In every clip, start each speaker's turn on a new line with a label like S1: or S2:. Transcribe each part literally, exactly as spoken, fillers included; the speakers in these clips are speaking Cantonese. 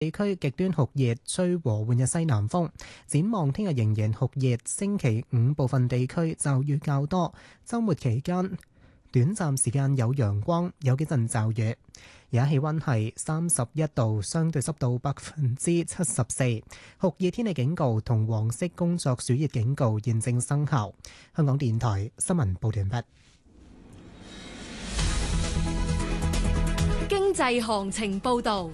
S1: 地區極端酷熱，吹和緩嘅西南風。展望聽日仍然酷熱，星期五部分地區驟雨較多，週末期間短暫時間有陽光，有幾陣驟雨。而家氣溫係三十一度，相對濕度百分之七十四。酷熱天氣警告同黃色工作暑熱警告現正生效。香港電台新聞報道完畢。
S2: 經濟行情報道。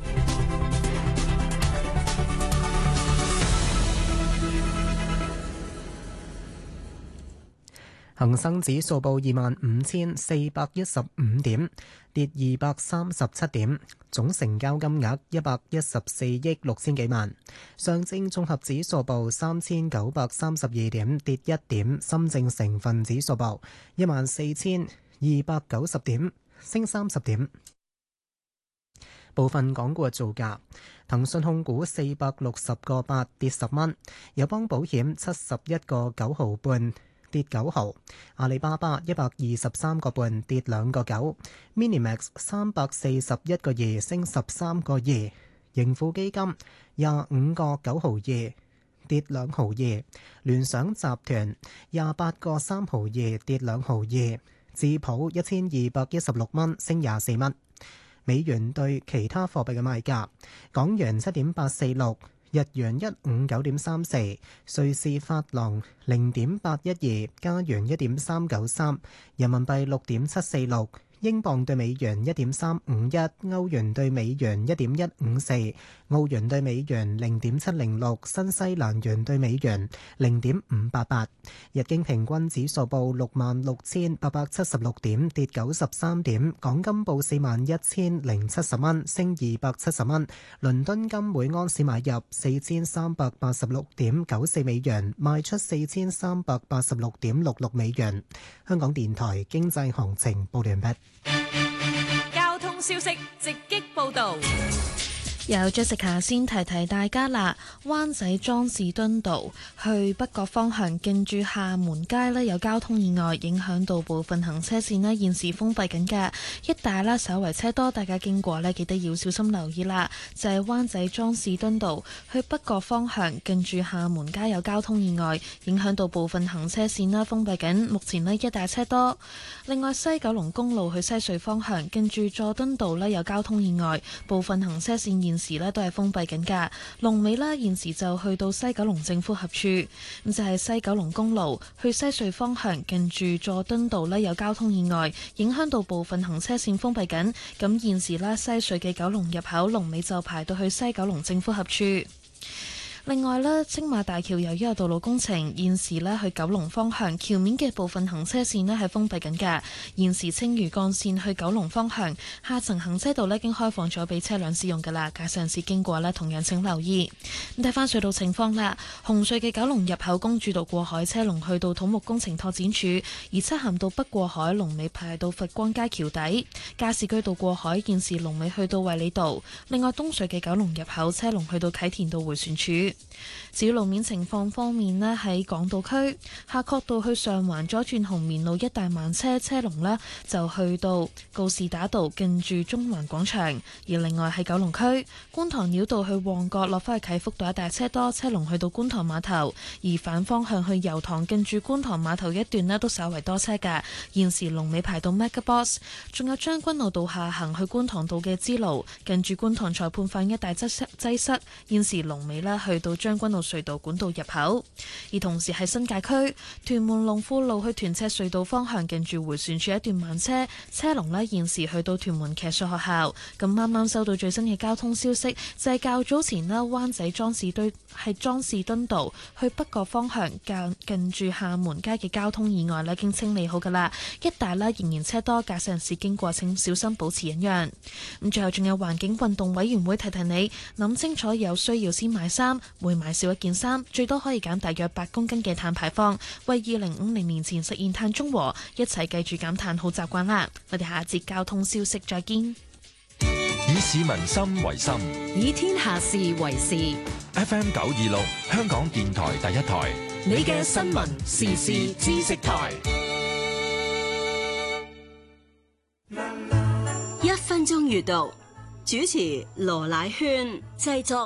S1: 恒生指數報二萬五千四百一十五點，跌二百三十七點，總成交金額一百一十四億六千幾萬。上證綜合指數報三千九百三十二點，跌一點。深證成分指數報一萬四千二百九十點，升三十點。部分港股嘅造價：騰訊控股四百六十個八，跌十蚊；友邦保險七十一個九毫半，跌九毫；阿里巴巴一百二十三個半，跌兩個九；Minimax 三百四十一個二，升十三個二；盈富基金廿五個九毫二，跌兩毫二；聯想集團廿八個三毫二，跌兩毫二；智普一千二百一十六蚊，升廿四蚊。美元對其他貨幣嘅賣價：港元七點八四六。日元一五九點三四，瑞士法郎零點八一二，加元一點三九三，人民幣六點七四六，英鎊對美元一點三五一，歐元對美元一點一五四，澳元對美元零點七零六，新西蘭元對美元零點五八八。日經平均指數報六萬六千八百七十六點，跌九十三點。港金報四萬一千零七十蚊，升二百七十蚊。倫敦金每安士買入四千三百八十六點九四美元，賣出四千三百八十六點六六美元。香港電台經濟行情報完畢。
S2: 交通消息直擊報道。
S3: 有 Jessica 先提提大家啦，灣仔莊士敦道去北角方向近住廈門街呢，有交通意外，影響到部分行車線呢，現時封閉緊嘅，一帶啦稍為車多，大家經過呢記得要小心留意啦。就係灣仔莊士敦道去北角方向近住廈門街有交通意外，影響到部分行車線啦封閉緊，目前呢一帶車多。另外西九龍公路去西隧方向近住佐敦道呢有交通意外，部分行車線現時咧都係封閉緊㗎，龍尾啦現時就去到西九龍政府合署，咁就係西九龍公路去西隧方向近住佐敦道呢有交通意外，影響到部分行車線封閉緊，咁現時啦西隧嘅九龍入口龍尾就排到去西九龍政府合署。另外咧，青馬大橋由於有道路工程，現時咧去九龍方向橋面嘅部分行車線咧係封閉緊㗎。現時青嶼幹線去九龍方向下層行車道咧已經開放咗俾車輛使用㗎啦，駕駛人士經過咧同樣請留意。咁睇翻隧道情況啦，紅隧嘅九龍入口公主道過海車龍去到土木工程拓展處，而漆咸道北過海龍尾排到佛光街橋底，加士居道過海現時龍尾去到衛理道。另外東隧嘅九龍入口車龍去到啟田道迴旋處。至於路面情況方面呢，喺港島區夏慤道去上環左轉紅棉路一帶慢車車龍呢就去到告士打道近住中環廣場。而另外喺九龍區觀塘繞道去旺角落返去啟福道一帶車多，車龍去到觀塘碼頭。而反方向去油塘近住觀塘碼頭一段呢都稍為多車㗎，現時龍尾排到 MegaBox。仲有將軍澳道下行去觀塘道嘅支路近住觀塘裁判法院一帶擠塞擠塞，現時龍尾呢去到將軍澳隧道管道入口。而同時喺新界區屯門龍富路去屯赤隧道方向近住迴旋處一段慢車，車龍呢現時去到屯門騎術學校。咁啱啱收到最新嘅交通消息，就係、是、較早前啦，灣仔莊士敦係莊士敦道去北角方向近近住廈門街嘅交通意外呢已經清理好噶啦，一帶呢仍然車多，駕駛人士經過請小心保持忍讓。咁最後仲有環境運動委員會提提你，諗清楚有需要先買衫，每買少一件衫，最多可以減大約八公斤嘅碳排放，為二零五零年前實現碳中和，一齊記住減碳好習慣啦！我哋下一節交通消息再見。
S4: 以市民心為心，
S2: 以天下事為事。
S4: F M 九二六香港電台第一台，
S2: 你嘅新聞時事知識台，
S5: 一分鐘閱讀。 主持羅乃萱，製作